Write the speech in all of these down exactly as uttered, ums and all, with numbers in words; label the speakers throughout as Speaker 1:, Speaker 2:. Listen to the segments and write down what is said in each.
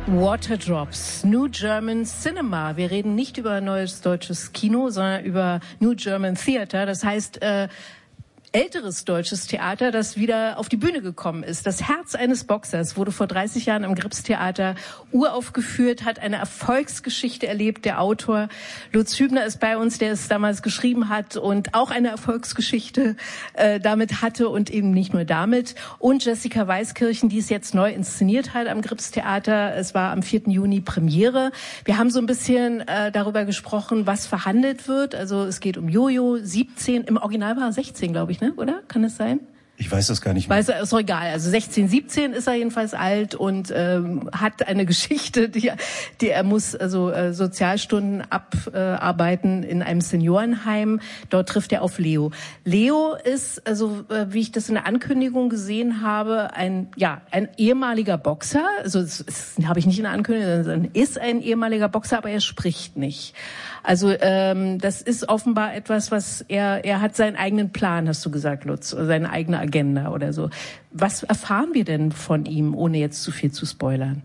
Speaker 1: Waterdrops, New German Cinema. Wir reden nicht über neues deutsches Kino, sondern über New German Theater. Das heißt, äh, älteres deutsches Theater, das wieder auf die Bühne gekommen ist. Das Herz eines Boxers wurde vor dreißig Jahren am Gripstheater uraufgeführt, hat eine Erfolgsgeschichte erlebt. Der Autor Lutz Hübner ist bei uns, der es damals geschrieben hat und auch eine Erfolgsgeschichte äh, damit hatte und eben nicht nur damit. Und Jessica Weiskirchen, die es jetzt neu inszeniert hat am Gripstheater. Es war am vierten Juni Premiere. Wir haben so ein bisschen äh, darüber gesprochen, was verhandelt wird. Also es geht um Jojo, siebzehn, im Original war er sechzehn, glaube ich. Ne, oder? Kann es sein?
Speaker 2: Ich weiß das gar nicht mehr.
Speaker 1: Weiß er, ist doch egal. Also sechzehn, siebzehn ist er jedenfalls alt und ähm, hat eine Geschichte, die, die er muss also äh, Sozialstunden abarbeiten äh, in einem Seniorenheim. Dort trifft er auf Leo. Leo ist, also äh, wie ich das in der Ankündigung gesehen habe, ein ja ein ehemaliger Boxer. Also das, das habe ich nicht in der Ankündigung, sondern ist ein ehemaliger Boxer, aber er spricht nicht. Also ähm, das ist offenbar etwas, was er er hat seinen eigenen Plan, hast du gesagt, Lutz, seine eigene Agenda oder so. Was erfahren wir denn von ihm, ohne jetzt zu viel zu spoilern?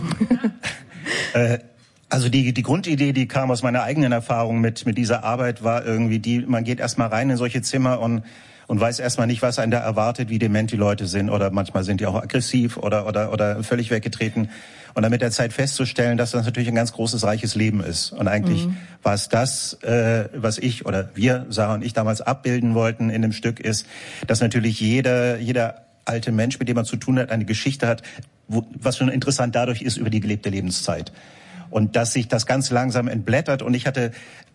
Speaker 2: äh, also die die Grundidee, die kam aus meiner eigenen Erfahrung mit mit dieser Arbeit, war irgendwie die: Man geht erstmal rein in solche Zimmer und und weiß erstmal nicht, was einen da erwartet, wie dement die Leute sind, oder manchmal sind die auch aggressiv oder oder oder völlig weggetreten. Und dann mit der Zeit festzustellen, dass das natürlich ein ganz großes, reiches Leben ist. Und eigentlich mhm. war es das, äh, was ich oder wir, Sarah und ich, damals abbilden wollten in dem Stück, ist, dass natürlich jeder, jeder alte Mensch, mit dem man zu tun hat, eine Geschichte hat, wo, was schon interessant dadurch ist über die gelebte Lebenszeit. Und dass sich das ganz langsam entblättert. Und ich hatte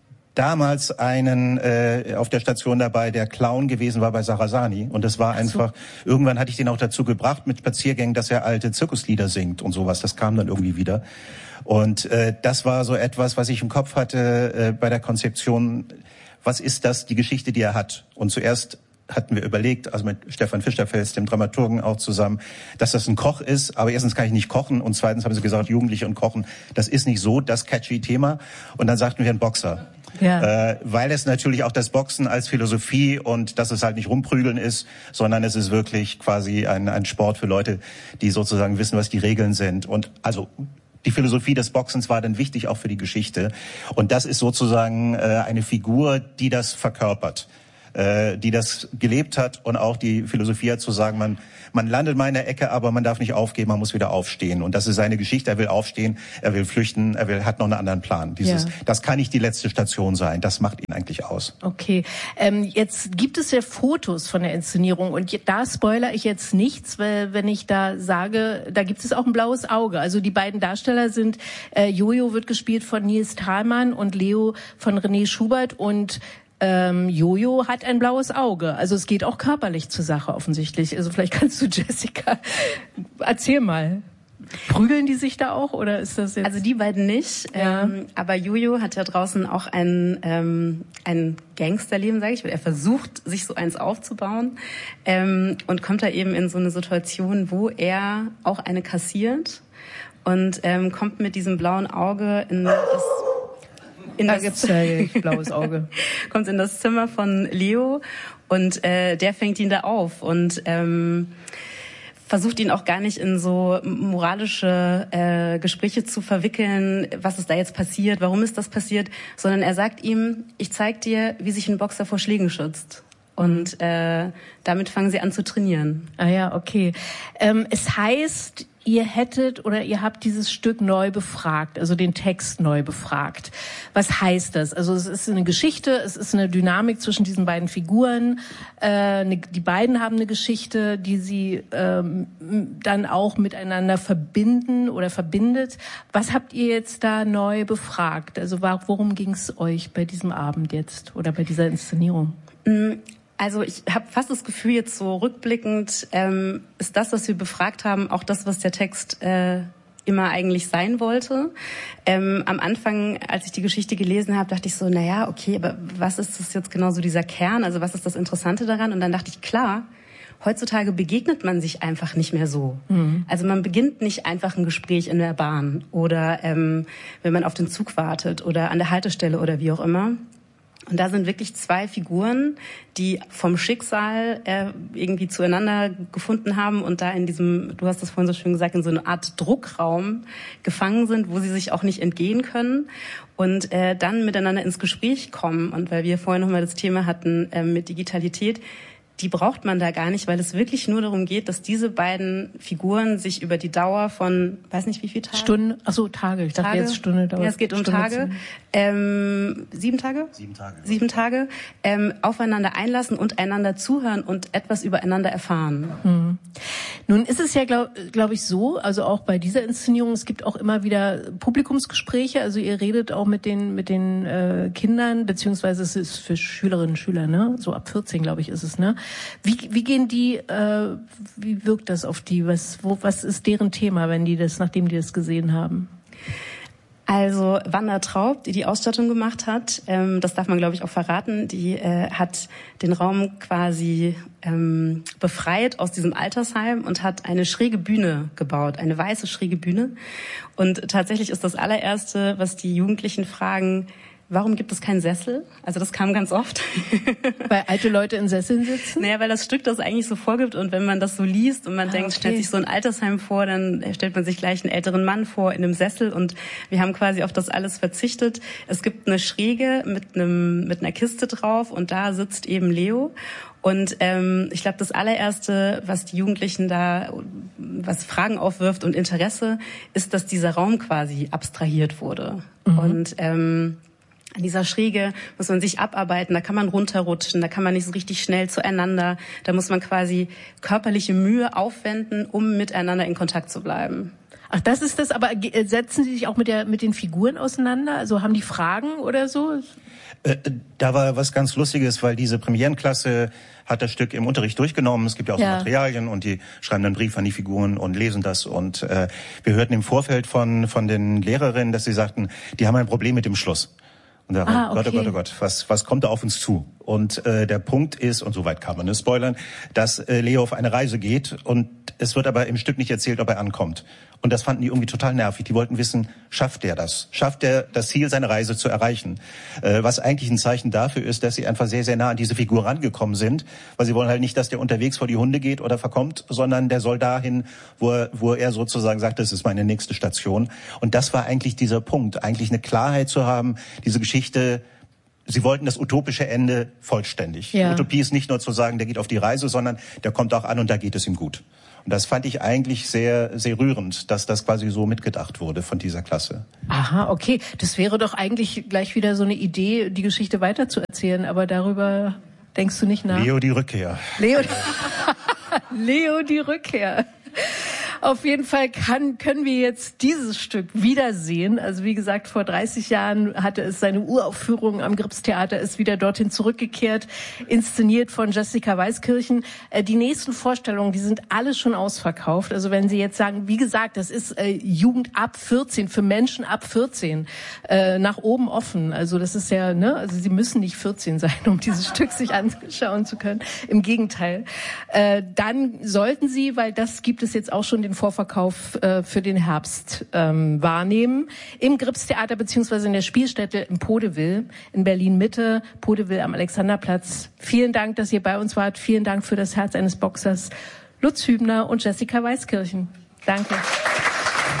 Speaker 2: damals einen äh, auf der Station dabei, der Clown gewesen war bei Sarasani. Und das war so. einfach, irgendwann hatte ich den auch dazu gebracht mit Spaziergängen, dass er alte Zirkuslieder singt und sowas. Das kam dann irgendwie wieder. Und äh, das war so etwas, was ich im Kopf hatte äh, bei der Konzeption. Was ist das, die Geschichte, die er hat? Und zuerst hatten wir überlegt, also mit Stefan Fischerfels, dem Dramaturgen auch zusammen, dass das ein Koch ist. Aber erstens kann ich nicht kochen und zweitens haben sie gesagt, Jugendliche und Kochen, das ist nicht so das catchy Thema. Und dann sagten wir ein Boxer. Ja. Äh, weil es natürlich auch das Boxen als Philosophie und dass es halt nicht rumprügeln ist, sondern es ist wirklich quasi ein, ein Sport für Leute, die sozusagen wissen, was die Regeln sind. Und also die Philosophie des Boxens war dann wichtig auch für die Geschichte. Und das ist sozusagen äh, eine Figur, die das verkörpert, äh, die das gelebt hat und auch die Philosophie hat zu sagen, man man landet mal in der Ecke, aber man darf nicht aufgeben, man muss wieder aufstehen. Und das ist seine Geschichte. Er will aufstehen, er will flüchten, er will, hat noch einen anderen Plan. Dieses, ja. Das kann nicht die letzte Station sein. Das macht ihn eigentlich aus.
Speaker 1: Okay. Ähm, jetzt gibt es ja Fotos von der Inszenierung und da spoilere ich jetzt nichts, weil wenn ich da sage, da gibt es auch ein blaues Auge. Also die beiden Darsteller sind, äh, Jojo wird gespielt von Nils Thalmann und Leo von René Schubert und Ähm, Jojo hat ein blaues Auge. Also es geht auch körperlich zur Sache offensichtlich. Also vielleicht kannst du, Jessica, erzähl mal. Prügeln die sich da auch oder ist das jetzt?
Speaker 3: Also die beiden nicht.
Speaker 1: Ja.
Speaker 3: Ähm, aber Jojo hat ja draußen auch ein, ähm, ein Gangsterleben, sage ich. Er versucht, sich so eins aufzubauen ähm, und kommt da eben in so eine Situation, wo er auch eine kassiert und ähm, kommt mit diesem blauen Auge in das In
Speaker 1: da
Speaker 3: das,
Speaker 1: gibt's ja ein blaues Auge.
Speaker 3: kommt in das Zimmer von Leo und äh, der fängt ihn da auf und ähm, versucht ihn auch gar nicht in so moralische äh, Gespräche zu verwickeln, was ist da jetzt passiert, warum ist das passiert, sondern er sagt ihm, ich zeig dir, wie sich ein Boxer vor Schlägen schützt. Und äh, damit fangen sie an zu trainieren.
Speaker 1: Ah ja, okay. Ähm, es heißt, ihr hättet oder ihr habt dieses Stück neu befragt, also den Text neu befragt. Was heißt das? Also es ist eine Geschichte, es ist eine Dynamik zwischen diesen beiden Figuren. Äh, eine, die beiden haben eine Geschichte, die sie ähm, dann auch miteinander verbinden oder verbindet. Was habt ihr jetzt da neu befragt? Also worum ging es euch bei diesem Abend jetzt oder bei dieser Inszenierung?
Speaker 3: Also ich habe fast das Gefühl, jetzt so rückblickend ähm, ist das, was wir befragt haben, auch das, was der Text äh, immer eigentlich sein wollte. Ähm, am Anfang, als ich die Geschichte gelesen habe, dachte ich so, naja, okay, aber was ist das jetzt genau so dieser Kern? Also was ist das Interessante daran? Und dann dachte ich, klar, heutzutage begegnet man sich einfach nicht mehr so. Mhm. Also man beginnt nicht einfach ein Gespräch in der Bahn oder ähm, wenn man auf den Zug wartet oder an der Haltestelle oder wie auch immer. Und da sind wirklich zwei Figuren, die vom Schicksal äh, irgendwie zueinander gefunden haben und da in diesem, du hast das vorhin so schön gesagt, in so einer Art Druckraum gefangen sind, wo sie sich auch nicht entgehen können und äh, dann miteinander ins Gespräch kommen. Und weil wir vorhin nochmal das Thema hatten äh, mit Digitalität, die braucht man da gar nicht, weil es wirklich nur darum geht, dass diese beiden Figuren sich über die Dauer von, weiß nicht wie viele Tage?
Speaker 1: Stunden, ach so, Tage. Ich dachte
Speaker 3: Tage.
Speaker 1: jetzt Stunde dauert.
Speaker 3: Ja, es geht um
Speaker 1: Stunde
Speaker 3: Tage. Ähm, sieben Tage?
Speaker 2: Sieben Tage.
Speaker 3: Sieben Tage. Ähm, aufeinander einlassen und einander zuhören und etwas übereinander erfahren.
Speaker 1: Mhm. Nun ist es ja, glaube glaub ich, so, also auch bei dieser Inszenierung, es gibt auch immer wieder Publikumsgespräche, also ihr redet auch mit den mit den äh, Kindern, beziehungsweise es ist für Schülerinnen und Schüler, ne? So ab vierzehn, glaube ich, ist es, ne? Wie, wie gehen die, äh, wie wirkt das auf die? Was, wo, was ist deren Thema, wenn die das, nachdem die das gesehen haben?
Speaker 3: Also Wanda Traub, die die Ausstattung gemacht hat, ähm, das darf man, glaube ich, auch verraten, die äh, hat den Raum quasi ähm, befreit aus diesem Altersheim und hat eine schräge Bühne gebaut, eine weiße schräge Bühne. Und tatsächlich ist das allererste, was die Jugendlichen fragen, warum gibt es keinen Sessel? Also das kam ganz oft.
Speaker 1: Weil alte Leute in Sesseln sitzen?
Speaker 3: Naja, weil das Stück das eigentlich so vorgibt und wenn man das so liest und man ah, denkt,
Speaker 1: okay.
Speaker 3: stellt sich so ein Altersheim vor, dann stellt man sich gleich einen älteren Mann vor in einem Sessel und wir haben quasi auf das alles verzichtet. Es gibt eine Schräge mit einem mit einer Kiste drauf und da sitzt eben Leo. Und ähm, ich glaube, das allererste, was die Jugendlichen da, was Fragen aufwirft und Interesse, ist, dass dieser Raum quasi abstrahiert wurde. Mhm. Und ähm, an dieser Schräge muss man sich abarbeiten, da kann man runterrutschen, da kann man nicht so richtig schnell zueinander. Da muss man quasi körperliche Mühe aufwenden, um miteinander in Kontakt zu bleiben.
Speaker 1: Ach, das ist das, aber setzen Sie sich auch mit der mit den Figuren auseinander? Also haben die Fragen oder so?
Speaker 2: Äh, da war was ganz Lustiges, weil diese Premierenklasse hat das Stück im Unterricht durchgenommen. Es gibt ja auch ja. so Materialien und die schreiben dann Brief an die Figuren und lesen das. Und äh, wir hörten im Vorfeld von von den Lehrerinnen, dass sie sagten, die haben ein Problem mit dem Schluss. Und da, ah, okay. Gott, oh Gott, oh Gott, was, was kommt da auf uns zu? Und äh, der Punkt ist, und soweit kann man es spoilern, dass äh, Leo auf eine Reise geht und es wird aber im Stück nicht erzählt, ob er ankommt. Und das fanden die irgendwie total nervig. Die wollten wissen, schafft er das? Schafft er das Ziel, seine Reise zu erreichen? Äh, was eigentlich ein Zeichen dafür ist, dass sie einfach sehr, sehr nah an diese Figur rangekommen sind. Weil sie wollen halt nicht, dass der unterwegs vor die Hunde geht oder verkommt, sondern der soll dahin, wo er, wo er sozusagen sagt, das ist meine nächste Station. Und das war eigentlich dieser Punkt, eigentlich eine Klarheit zu haben, diese Geschichte. Sie wollten das utopische Ende vollständig. Ja. Utopie ist nicht nur zu sagen, der geht auf die Reise, sondern der kommt auch an und da geht es ihm gut. Und das fand ich eigentlich sehr, sehr rührend, dass das quasi so mitgedacht wurde von dieser Klasse.
Speaker 1: Aha, okay. Das wäre doch eigentlich gleich wieder so eine Idee, die Geschichte weiterzuerzählen, aber darüber denkst du nicht nach?
Speaker 2: Leo die Rückkehr.
Speaker 1: Leo, Leo die Rückkehr. Auf jeden Fall kann, können wir jetzt dieses Stück wiedersehen. Also wie gesagt, vor dreißig Jahren hatte es seine Uraufführung am Gripstheater, ist wieder dorthin zurückgekehrt, inszeniert von Jessica Weiskirchen. Äh, die nächsten Vorstellungen, die sind alle schon ausverkauft. Also wenn Sie jetzt sagen, wie gesagt, das ist äh, Jugend ab vierzehn, für Menschen ab vierzehn, äh, nach oben offen. Also das ist ja, ne, also Sie müssen nicht vierzehn sein, um dieses Stück sich anschauen zu können. Im Gegenteil. Äh, dann sollten Sie, weil das gibt es jetzt auch schon den Vorverkauf äh, für den Herbst ähm, wahrnehmen. Im Gripstheater beziehungsweise in der Spielstätte in Podewil in Berlin-Mitte, Podewil am Alexanderplatz. Vielen Dank, dass ihr bei uns wart. Vielen Dank für das Herz eines Boxers, Lutz Hübner und Jessica Weiskirchen. Danke.